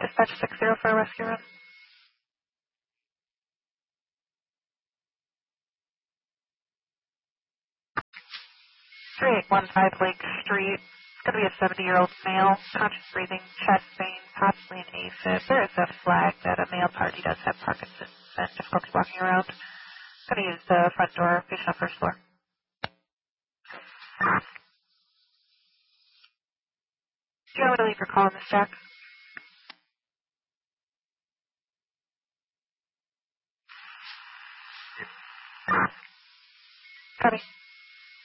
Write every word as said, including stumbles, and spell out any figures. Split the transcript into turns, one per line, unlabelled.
Dispatch six zero for a rescue run. three eight one five Lake Street. It's going to be a seventy-year-old male, conscious breathing, chest pain, possibly an AFib. There is a flag that a male party does have Parkinson's and difficulty walking around. Going to use the front door, patient on first floor. Do you want me to leave your call on this, Jack? Copy.